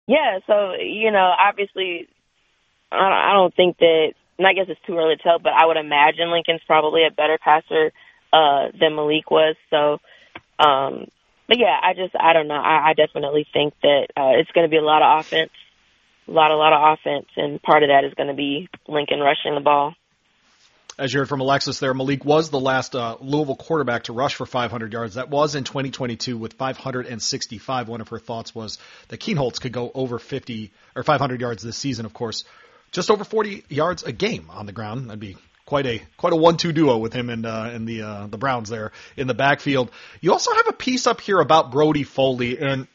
Yeah, so, obviously, I don't think that, and I guess it's too early to tell, but I would imagine Lincoln's probably a better passer than Malik was. So, um, but yeah, I don't know. I definitely think that it's going to be a lot of offense, a lot of offense, and part of that is going to be Lincoln rushing the ball. As you heard from Alexis there, Malik was the last Louisville quarterback to rush for 500 yards. That was in 2022 with 565. One of her thoughts was that Kienholz could go over 50 or 500 yards this season. Of course, just over 40 yards a game on the ground. That'd be quite a 1-2 duo with him and the Browns there in the backfield. You also have a piece up here about Brody Foley, and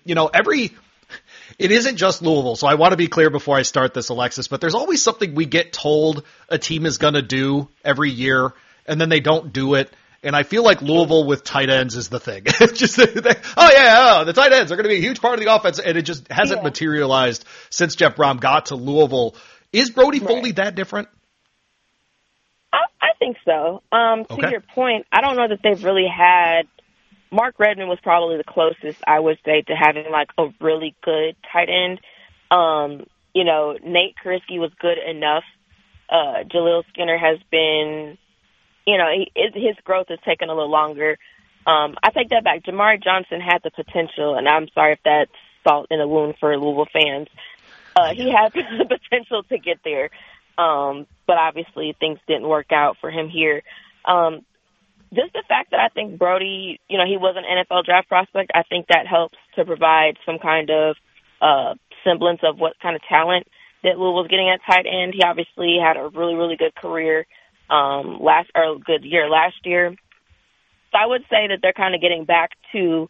it isn't just Louisville, so I want to be clear before I start this, Alexis, but there's always something we get told a team is going to do every year, and then they don't do it. And I feel like Louisville with tight ends is the thing. It's just, the tight ends are going to be a huge part of the offense, and it just hasn't materialized since Jeff Brom got to Louisville. Is Brody Foley that different? I think so. To your point, I don't know that they've really had Mark Redmond was probably the closest, I would say, to having like a really good tight end. Nate Kurisky was good enough. Jaleel Skinner has been, his growth has taken a little longer. I take that back. Jamari Johnson had the potential, and I'm sorry if that's salt in a wound for Louisville fans. He had the potential to get there, but obviously things didn't work out for him here. Just the fact that I think Brody, he was an NFL draft prospect, I think that helps to provide some kind of semblance of what kind of talent that Louisville was getting at tight end. He obviously had a really, really good career good year last year. So I would say that they're kind of getting back to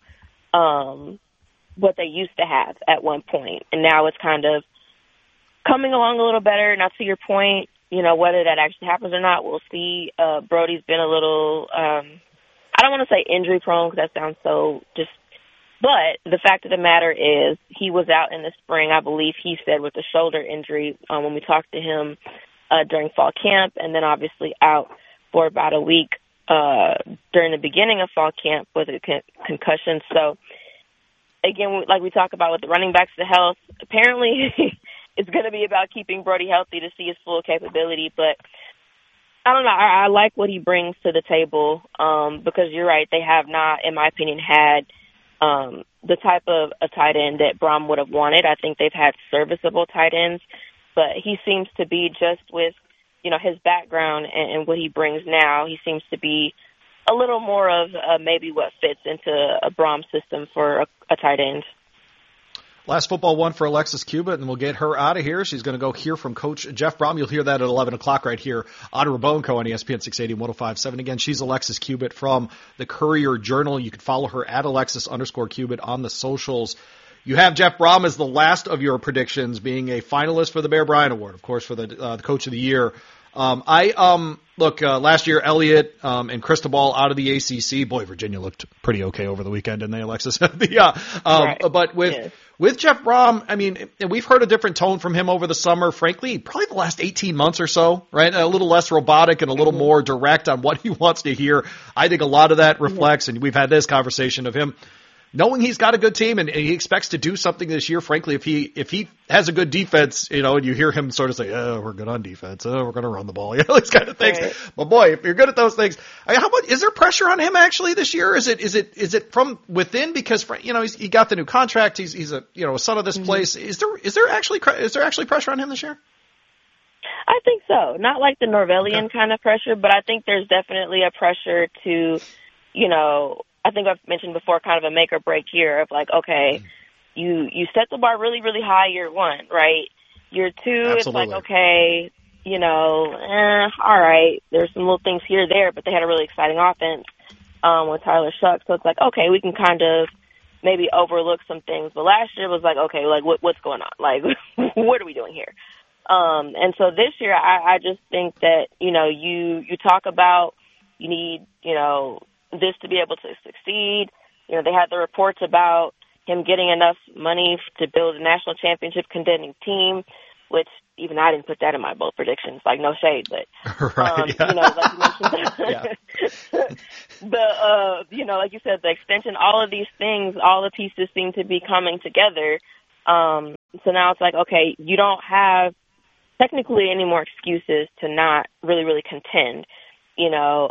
what they used to have at one point, and now it's kind of coming along a little better. Now, to your point, whether that actually happens or not, we'll see. Brody's been a little, I don't want to say injury prone because that sounds so but the fact of the matter is he was out in the spring, I believe he said, with a shoulder injury when we talked to him during fall camp, and then obviously out for about a week during the beginning of fall camp with a concussion. So, again, like we talk about with the running backs, the health, apparently it's going to be about keeping Brody healthy to see his full capability. But I don't know. I like what he brings to the table because you're right. They have not, in my opinion, had the type of a tight end that Brom would have wanted. I think they've had serviceable tight ends, but he seems to be just with, his background and what he brings now, he seems to be a little more of maybe what fits into a Brom system for a tight end. Last football one for Alexis Cubitt, and we'll get her out of here. She's going to go hear from Coach Jeff Brom. You'll hear that at 11 o'clock right here on Ramon Co. on ESPN 680 and 105.7. Again, she's Alexis Cubitt from the Courier-Journal. You can follow her at Alexis_Cubitt on the socials. You have Jeff Brom as the last of your predictions, being a finalist for the Bear Bryant Award, of course, for the Coach of the Year. Last year, Elliott and Cristobal out of the ACC. Boy, Virginia looked pretty okay over the weekend, didn't they, Alexis? Right. But with Jeff Brom, I mean, we've heard a different tone from him over the summer, frankly, probably the last 18 months or so, right? A little less robotic and a little more direct on what he wants to hear. I think a lot of that reflects, and we've had this conversation of him knowing he's got a good team and he expects to do something this year. Frankly, if he has a good defense, and you hear him sort of say, "Oh, we're good on defense. Oh, we're going to run the ball," these kind of things. Right. But boy, if you're good at those things, how much is there pressure on him actually this year? Is it from within because he got the new contract? He's a son of this place. Is there actually pressure on him this year? I think so. Not like the Norvelian kind of pressure, but I think there's definitely a pressure to, I think I've mentioned before, kind of a make or break year of like, okay, you set the bar really, really high year one, right? Year two, Absolutely. It's like, okay, all right, there's some little things here or there, but they had a really exciting offense with Tyler Shuck. So it's like, okay, we can kind of maybe overlook some things. But last year was like, okay, like what's going on? Like, what are we doing here? And so this year, I just think that, you talk about you need, this to be able to succeed. They had the reports about him getting enough money to build a national championship contending team, which even I didn't put that in my bold predictions, like no shade, but, right, yeah. Like you mentioned, like you said, the extension, all of these things, all the pieces seem to be coming together. So now it's like, okay, you don't have technically any more excuses to not really, really contend, you know.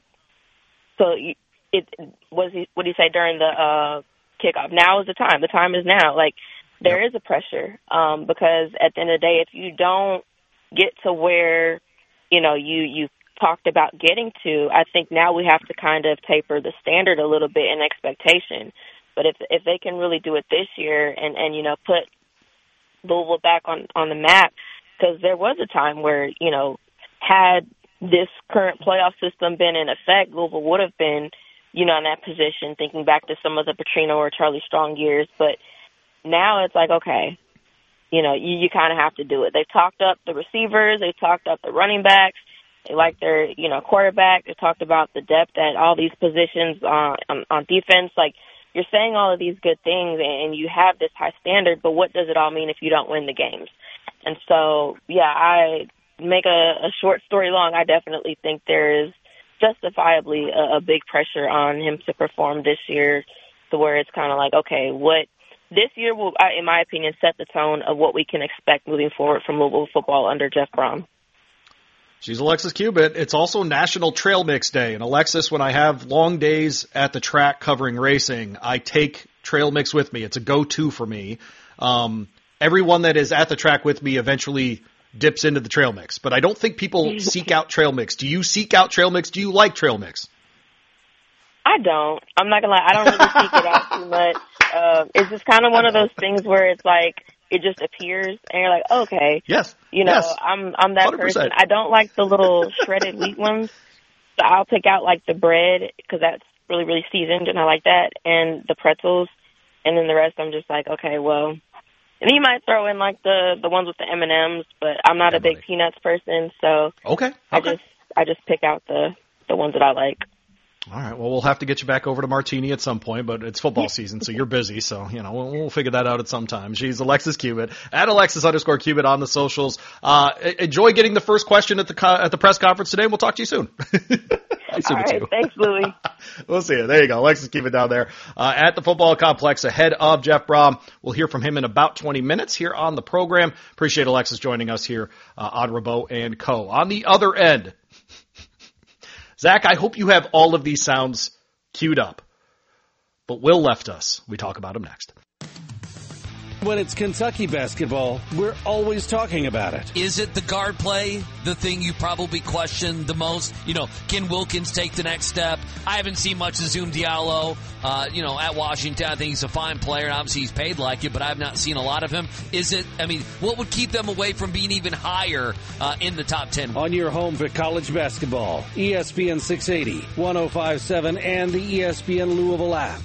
So what did he say during the kickoff? Now is the time. The time is now. Like, there is a pressure because at the end of the day, if you don't get to where, you know, you talked about getting to, I think now we have to kind of taper the standard a little bit in expectation. But if they can really do it this year and you know, put Louisville back on the map, because there was a time where, you know, had this current playoff system been in effect, Louisville would have been, you know, in that position, thinking back to some of the Petrino or Charlie Strong years. But now it's like, okay, you know, you kind of have to do it. They've talked up the receivers. They've talked up the running backs. They like their, you know, quarterback. They talked about the depth at all these positions on defense. Like, you're saying all of these good things and you have this high standard, but what does it all mean if you don't win the games? And so, yeah, I make a short story long. I definitely think there is justifiably a big pressure on him to perform this year, to where it's kind of like, okay, what this year will, in my opinion, set the tone of what we can expect moving forward from Louisville football under Jeff Brom. She's Alexis Cubitt. It's also National Trail Mix Day. And Alexis, when I have long days at the track covering racing, I take trail mix with me. It's a go-to for me. Everyone that is at the track with me eventually dips into the trail mix. But I don't think people seek out trail mix. Do you seek out trail mix? Do you like trail mix? I don't. I'm not going to lie. I don't really seek it out too much. It's just kind of one of those things where it's like, it just appears, and you're like, okay. Yes. You know, yes. I'm that 100%. Person. I don't like the little shredded wheat ones. So I'll pick out, like, the bread, because that's really, really seasoned, and I like that, and the pretzels. And then the rest, I'm just like, okay, well. And you might throw in, like, the ones with the M&Ms, but I'm not a big peanuts person, so okay. I just pick out the ones that I like. All right. Well, we'll have to get you back over to Martini at some point, but it's football season, so you're busy. So, you know, we'll figure that out at some time. She's Alexis Cubitt at Alexis_Cubitt on the socials. Enjoy getting the first question at the press conference today. We'll talk to you soon. All right. Thanks, Louie. We'll see you. There you go. Alexis Cubitt down there at the football complex ahead of Jeff Brom. We'll hear from him in about 20 minutes here on the program. Appreciate Alexis joining us here on Rabot and Co. On the other end, Zach, I hope you have all of these sounds queued up. But Will left us. We talk about him next. When it's Kentucky basketball, we're always talking about it. Is it the guard play, the thing you probably question the most? You know, can Wilkins take the next step? I haven't seen much of Zoom Diallo, at Washington. I think he's a fine player, and obviously he's paid like it, but I've not seen a lot of him. What would keep them away from being even higher in the top 10? On your home for college basketball, ESPN 680, 105.7, and the ESPN Louisville app.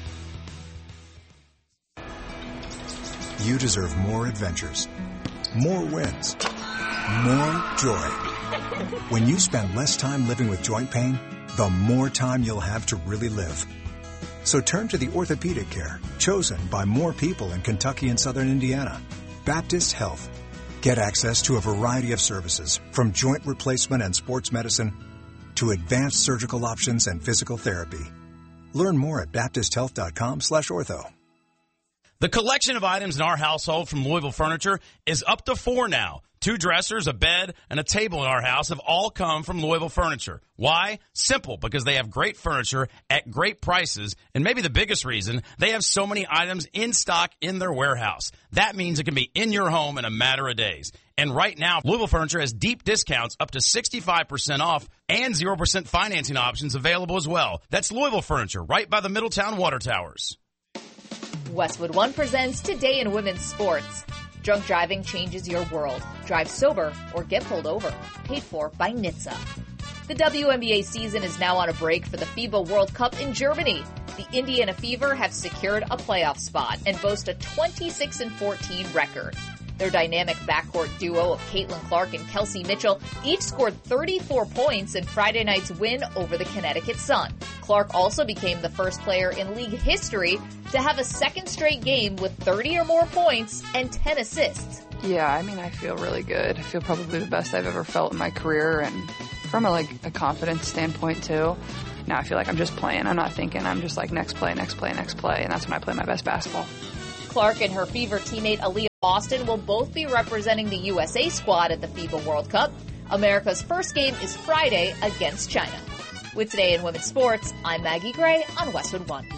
You deserve more adventures, more wins, more joy. When you spend less time living with joint pain, the more time you'll have to really live. So turn to the orthopedic care chosen by more people in Kentucky and Southern Indiana. Baptist Health. Get access to a variety of services, from joint replacement and sports medicine to advanced surgical options and physical therapy. Learn more at baptisthealth.com/ortho. The collection of items in our household from Louisville Furniture is up to 4 now. 2 dressers, a bed, and a table in our house have all come from Louisville Furniture. Why? Simple, because they have great furniture at great prices, and maybe the biggest reason, they have so many items in stock in their warehouse. That means it can be in your home in a matter of days. And right now, Louisville Furniture has deep discounts up to 65% off and 0% financing options available as well. That's Louisville Furniture, right by the Middletown Water Towers. Westwood One presents Today in Women's Sports. Drunk driving changes your world. Drive sober or get pulled over. Paid for by NHTSA. The WNBA season is now on a break for the FIBA World Cup in Germany. The Indiana Fever have secured a playoff spot and boast a 26-14 record. Their dynamic backcourt duo of Caitlin Clark and Kelsey Mitchell each scored 34 points in Friday night's win over the Connecticut Sun. Clark also became the first player in league history to have a second straight game with 30 or more points and 10 assists. Yeah, I feel really good. I feel probably the best I've ever felt in my career, and from a confidence standpoint too. Now I feel like I'm just playing. I'm not thinking. I'm just like next play, and that's when I play my best basketball. Clark and her Fever teammate Aaliyah Boston will both be representing the USA squad at the FIBA World Cup. America's first game is Friday against China. With Today in Women's Sports, I'm Maggie Gray on Westwood One.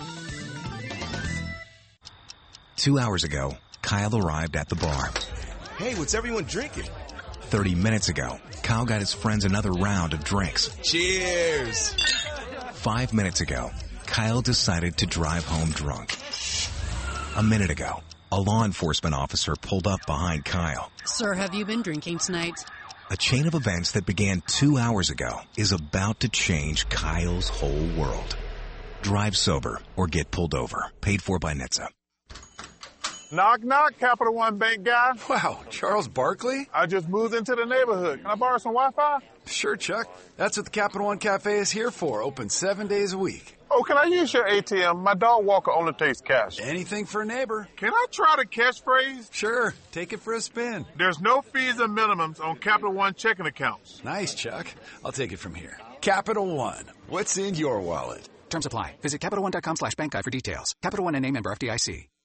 2 hours ago, Kyle arrived at the bar. Hey, what's everyone drinking? 30 minutes ago, Kyle got his friends another round of drinks. Cheers! 5 minutes ago, Kyle decided to drive home drunk. A minute ago, a law enforcement officer pulled up behind Kyle. Sir, have you been drinking tonight? A chain of events that began 2 hours ago is about to change Kyle's whole world. Drive sober or get pulled over. Paid for by NHTSA. Knock, knock, Capital One Bank guy. Wow, Charles Barkley? I just moved into the neighborhood. Can I borrow some Wi-Fi? Sure, Chuck. That's what the Capital One Cafe is here for. Open 7 days a week. Oh, can I use your ATM? My dog walker only takes cash. Anything for a neighbor. Can I try the catchphrase? Sure. Take it for a spin. There's no fees and minimums on Capital One checking accounts. Nice, Chuck. I'll take it from here. Capital One. What's in your wallet? Terms apply. Visit CapitalOne.com/bankguide for details. Capital One and a member FDIC.